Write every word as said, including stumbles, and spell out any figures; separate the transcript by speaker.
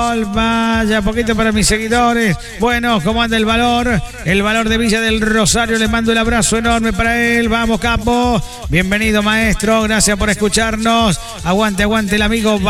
Speaker 1: sol, vaya poquito para mis seguidores. Bueno, ¿cómo anda el valor? El valor de Villa del Rosario, le mando el abrazo enorme para él. Vamos, capo. Bienvenido, maestro. Gracias por escucharnos. Aguante, aguante el amigo